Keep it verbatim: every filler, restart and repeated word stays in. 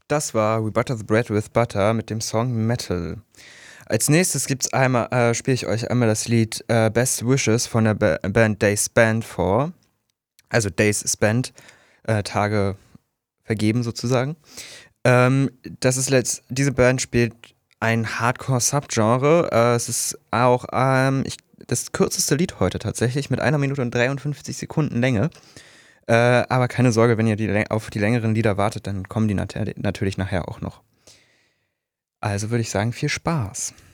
Das war We Butter the Bread with Butter mit dem Song Metal. Als nächstes gibt's einmal, äh, spiele ich euch einmal das Lied äh, Best Wishes von der ba Band Days Spent vor. Also Days Spent, äh, Tage vergeben sozusagen. Ähm, das ist letzt diese Band spielt ein Hardcore-Subgenre. Äh, es ist auch ähm, ich, das kürzeste Lied heute tatsächlich mit einer Minute und dreiundfünfzig Sekunden Länge. Äh, aber keine Sorge, wenn ihr die, auf die längeren Lieder wartet, dann kommen die nat natürlich nachher auch noch. Also würde ich sagen, viel Spaß.